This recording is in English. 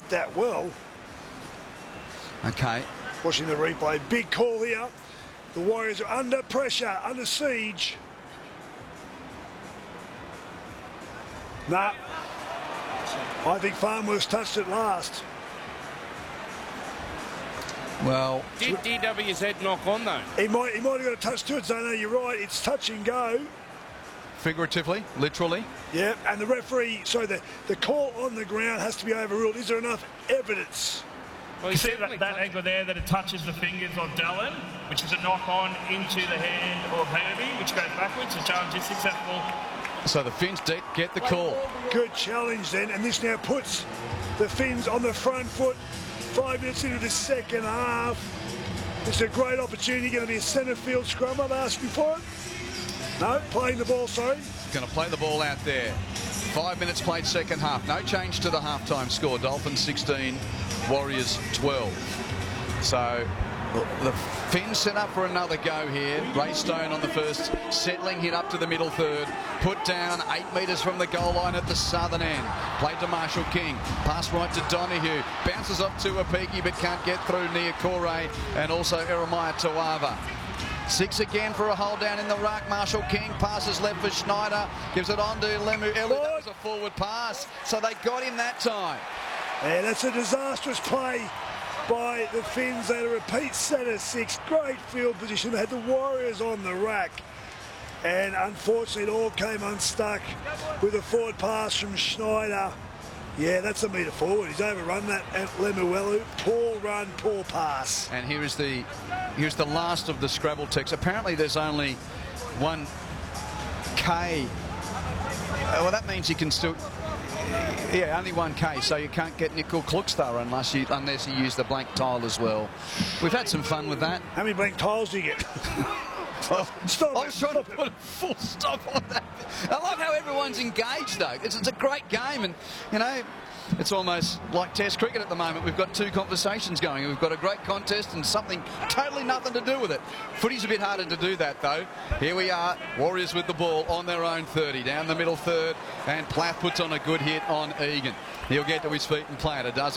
that well. Okay. Watching the replay, big call here. The Warriors are under pressure, under siege. Nah, I think Farnworth's touched it last. Well, Did DWZ knock on though? He might have got a touch to it, Zano. You're right. It's touch and go. figuratively, literally. Yeah, and the referee, sorry, the call on the ground has to be overruled. Is there enough evidence? Well, You see that angle there that it touches the fingers of Dallin, which is a knock on into the hand of Herbie, which goes backwards. The challenge is successful. So the Finns get the call. Good challenge then, and this now puts the Finns on the front foot. 5 minutes into the second half. It's a great opportunity. Going to be a centre field scrum. I'm asking for it. No, playing the ball, sorry. Going to play the ball out there. 5 minutes played second half. No change to the halftime score. Dolphins 16, Warriors 12. So the Finns set up for another go here. Ray Stone on the first settling hit up to the middle third. Put down 8 metres from the goal line at the southern end. Played to Marshall King. Pass right to Donahue. Bounces off to Apiki but can't get through near Corey and also Eremiah Tawava. 6 again for a hold down in the ruck. Marshall King passes left for Schneider. Gives it on to Lemu Elu. That was a forward pass. So they got him that time. Yeah, that's a disastrous play by the Finns. They had a repeat set of 6. Great field position. They had the Warriors on the rack. And unfortunately, it all came unstuck with a forward pass from Schneider. Yeah, that's a metre forward. He's overrun that at Lemuelu. Poor run, poor pass. And here's the last of the Scrabble text. Apparently there's only 1K. Well, that means you can still... Yeah, only 1K, so you can't get Nickel Klukstar unless you use the blank tile as well. We've had some fun with that. How many blank tiles do you get? Stop I was trying to put a full stop on that. I love how everyone's engaged, though. It's a great game, and, you know, it's almost like Test cricket at the moment. We've got 2 conversations going. We've got a great contest and something totally nothing to do with it. Footy's a bit harder to do that, though. Here we are, Warriors with the ball on their own 30, down the middle third, and Plath puts on a good hit on Egan. He'll get to his feet and play it. A dozen.